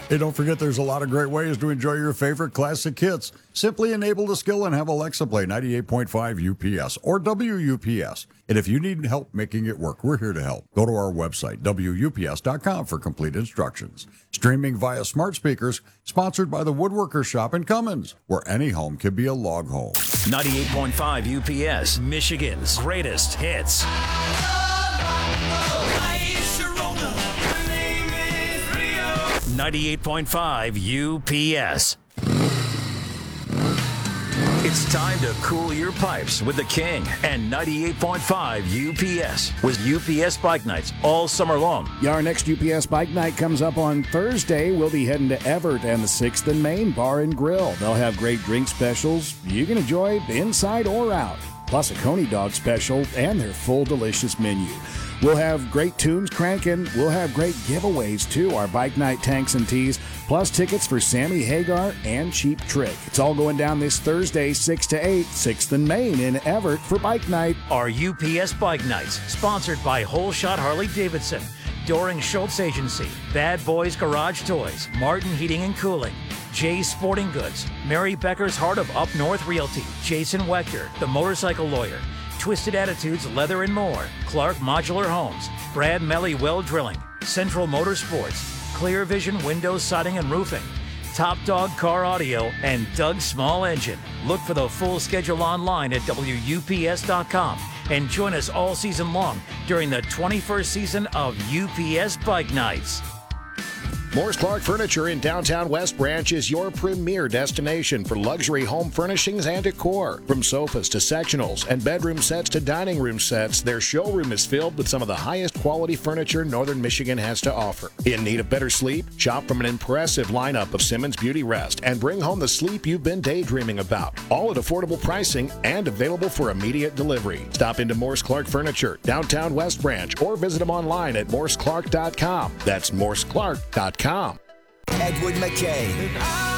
Hey, don't forget there's a lot of great ways to enjoy your favorite classic hits. Simply enable the skill and have Alexa play 98.5 UPS or WUPS. And if you need help making it work, we're here to help. Go to our website, WUPS.com, for complete instructions. Streaming via smart speakers, sponsored by the Woodworker Shop in Cummins, where any home can be a log home. 98.5 UPS, Michigan's greatest hits. 98.5 UPS. It's time to cool your pipes with the King and 98.5 UPS with UPS Bike Nights all summer long. Yeah, our next UPS Bike Night comes up on Thursday. We'll be heading to Everett and the 6th and Main Bar and Grill. They'll have great drink specials you can enjoy inside or out, plus a Coney Dog special and their full delicious menu. We'll have great tunes cranking. We'll have great giveaways, too. Our Bike Night tanks and tees, plus tickets for Sammy Hagar and Cheap Trick. It's all going down this Thursday, 6 to 8, 6th and Main in Everett for Bike Night. Our UPS Bike Nights, sponsored by Whole Shot Harley Davidson, Doring Schultz Agency, Bad Boys Garage Toys, Martin Heating and Cooling, Jay's Sporting Goods, Mary Becker's Heart of Up North Realty, Jason Wechter, The Motorcycle Lawyer, Twisted Attitudes Leather and More, Clark Modular Homes, Brad Melly Well Drilling, Central Motorsports, Clear Vision Windows, Siding and Roofing, Top Dog Car Audio, and Doug Small Engine. Look for the full schedule online at WUPS.com and join us all season long during the 21st season of UPS Bike Nights. Morris Clark Furniture in downtown West Branch is your premier destination for luxury home furnishings and decor. From sofas to sectionals and bedroom sets to dining room sets, their showroom is filled with some of the highest quality furniture Northern Michigan has to offer. In need of better sleep? Shop from an impressive lineup of Simmons Beauty Rest and bring home the sleep you've been daydreaming about. All at affordable pricing and available for immediate delivery. Stop into Morris Clark Furniture, downtown West Branch, or visit them online at morseclark.com. That's morseclark.com. Edward McKay.